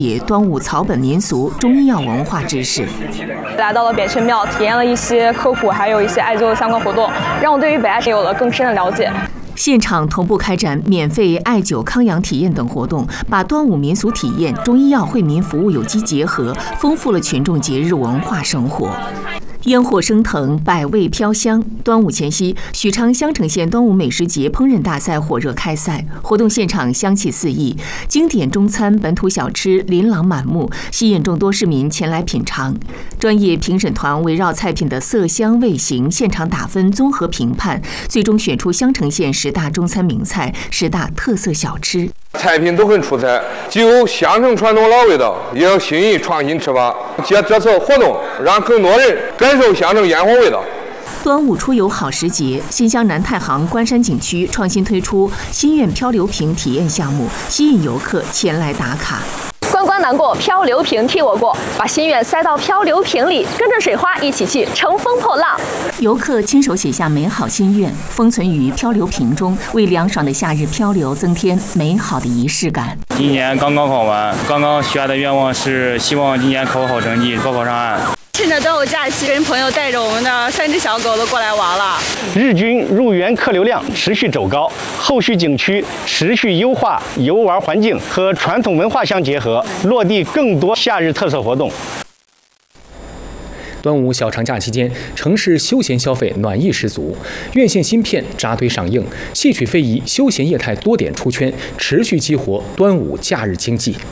端午草本民俗、中医药文化知识。 来到了北辰庙，体验了一些科普，还有一些艾灸的相关活动，让我对于北艾有了更深的了解。 现场同步开展免费艾灸康养体验等活动，把端午民俗体验、中医药惠民服务有机结合，丰富了群众节日文化生活。烟火升腾，百味飘香。端午前夕，许昌襄城县端午美食节烹饪大赛火热开赛，活动现场香气四溢，经典中餐、本土小吃琳琅满目，吸引众多市民前来品尝。专业评审团围绕菜品的色香味形现场打分，综合评判，最终选出襄城县10大中餐名菜、10大特色小吃。 菜品都很出彩，既有襄城传统老味道，也有新颖创新吃法。借这次活动，让更多人感受襄城烟火味道。 端午出游好时节，新乡南太行关山景区创新推出心愿漂流瓶体验项目，吸引游客前来打卡。 关关难过，漂流瓶替我过，把心愿塞到漂流瓶里，跟着水花一起去乘风破浪。 游客亲手写下美好心愿，封存于漂流瓶中，为凉爽的夏日漂流增添美好的仪式感。 今年刚刚考完，刚刚许下的愿望是希望今年考好成绩，高考上岸。 趁着端午假期，跟朋友带着我们的3只小狗都过来玩了。 日均入园客流量持续走高，后续景区持续优化游玩环境和传统文化相结合，落地更多夏日特色活动。 端午小长假期间，城市休闲消费暖意十足，院线新片扎堆上映，戏曲非遗休闲业态多点出圈，持续激活端午假日经济。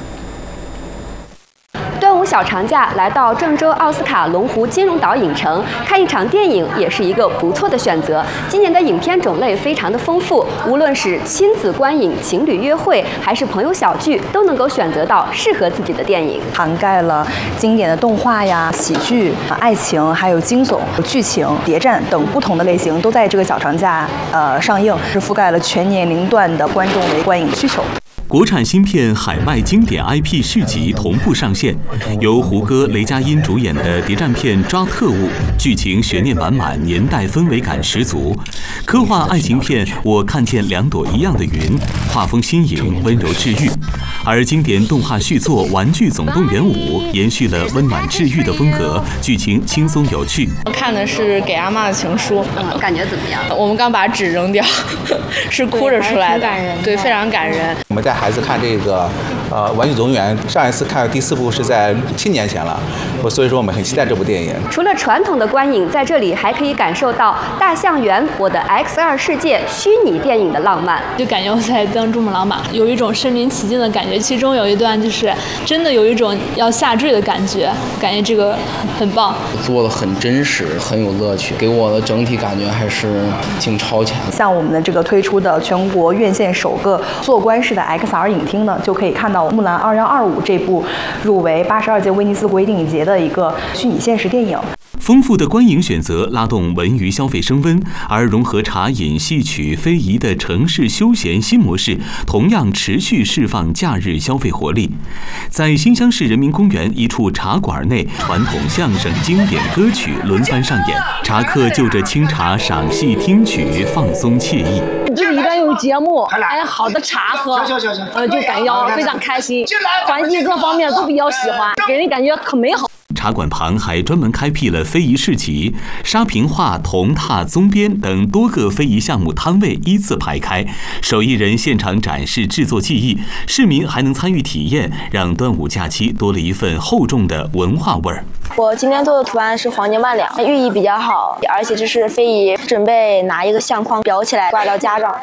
端午小长假来到郑州奥斯卡龙湖金融岛影城看一场电影也是一个不错的选择。今年的影片种类非常的丰富，无论是亲子观影、情侣约会，还是朋友小聚，都能够选择到适合自己的电影。 涵盖了经典的动画呀、喜剧、爱情，还有惊悚、剧情、谍战等不同的类型，都在这个小长假上映，是覆盖了全年龄段的观众的观影需求。 国产新片、海外经典 IP 续集同步上线，由胡歌、雷佳音主演的谍战片《抓特务》，剧情悬念满满，年代氛围感十足；科幻爱情片《我看见两朵一样的云》，画风新颖，温柔治愈；而经典动画续作《玩具总动员5》延续了温暖治愈的风格，剧情轻松有趣。 我看的是《给阿妈的情书》， 感觉怎么样？ 我们刚把纸扔掉，是哭着出来的，对，非常感人。 我们带孩子看这个玩具总动员，上一次看第4部是在7年前了，所以说我们很期待这部电影。 除了传统的观影，在这里还可以感受到大象园我的 X2世界虚拟电影的浪漫， 就感觉我在当珠穆朗玛，有一种身临其境的感觉。其中有一段就是真的有一种要下坠的感觉，感觉这个很棒， 做的很真实，很有乐趣，给我的整体感觉还是挺超前的。 像我们的这个推出的全国院线首个坐观式的 XR 影厅呢，就可以看到《木兰2125》这部入围82届威尼斯国际电影节的一个虚拟现实电影。 丰富的观影选择拉动文娱消费升温，而融合茶饮、戏曲、非遗的城市休闲新模式，同样持续释放假日消费活力。在新乡市人民公园一处茶馆内，传统相声、经典歌曲轮番上演，茶客就着清茶赏戏听曲，放松惬意。 就是一边有节目，好的茶喝，就感觉非常开心，环境各方面都比较喜欢，给人感觉很美好。 茶馆旁还专门开辟了非遗市集，沙坪画、铜拓、宗边等多个非遗项目摊位依次排开，手艺人现场展示制作技艺，市民还能参与体验，让端午假期多了一份厚重的文化味儿。 我今天做的图案是黄金万两，寓意比较好，而且这是非遗，准备拿一个相框裱起来挂到家上。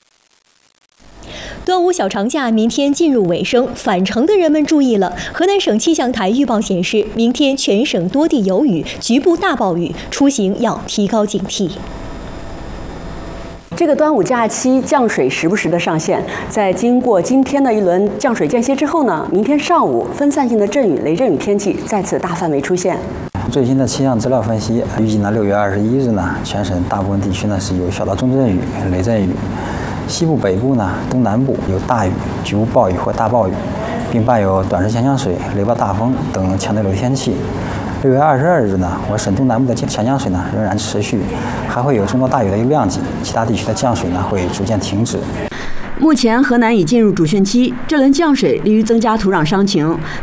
端午小长假明天进入尾声，返程的人们注意了！河南省气象台预报显示，明天全省多地有雨，局部大暴雨，出行要提高警惕。 这个端午假期降水时不时的上线，在经过今天的一轮降水间歇之后呢，明天上午分散性的阵雨、雷阵雨天气再次大范围出现。 最新的气象资料分析，预计呢6月21日呢，全省大部分地区呢是有小到中阵雨、雷阵雨。西部、北部呢、东南部有大雨、局部暴雨或大暴雨，并伴有短时强降水、雷暴大风等强对流天气。6月22日呢，我省东南部的强降水呢仍然持续，还会有中到大雨的一个量级，其他地区的降水呢会逐渐停止。 目前河南已进入主汛期，这轮降水利于增加土壤伤情。